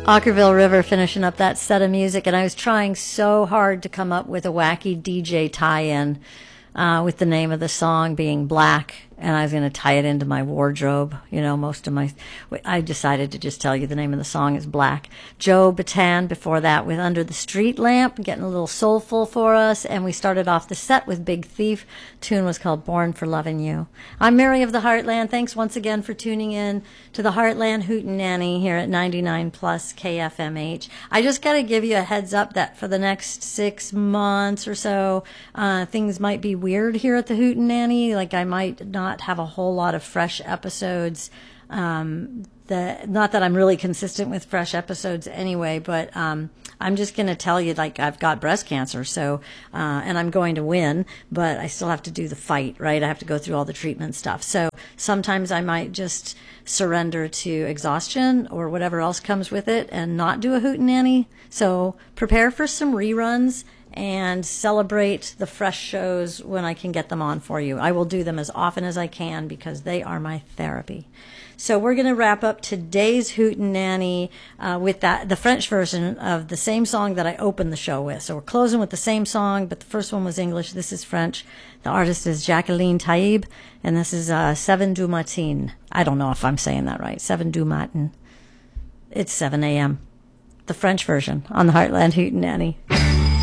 Ockerville River finishing up that set of music, and I was trying so hard to come up with a wacky DJ tie-in with the name of the song being Black, and I was going to tie it into my wardrobe. You know, I decided to just tell you the name of the song is Black. Joe Bataan before that with Under the Street Lamp, getting a little soulful for us, and we started off the set with Big Thief. Tune was called Born for Loving You. I'm Mary of the Heartland. Thanks once again for tuning in to the Heartland Hootenanny here at 99 Plus KFMH. I just got to give you a heads up that for the next 6 months or so, things might be weird here at the Hootenanny. Like I might not have a whole lot of fresh episodes. Not that I'm really consistent with fresh episodes anyway, but I'm just going to tell you, like, I've got breast cancer, so and I'm going to win, but I still have to do the fight, right? I have to go through all the treatment stuff. So sometimes I might just surrender to exhaustion or whatever else comes with it and not do a Hootenanny. So prepare for some reruns and celebrate the fresh shows when I can get them on for you. I will do them as often as I can because they are my therapy. So we're going to wrap up today's Hootenanny with the French version of the same song that I opened the show with. So we're closing with the same song, but the first one was English. This is French. The artist is Jacqueline Taïb, and this is Seven du Matin. I don't know if I'm saying that right. Seven du Matin. It's 7 a.m. The French version on the Heartland Hootenanny.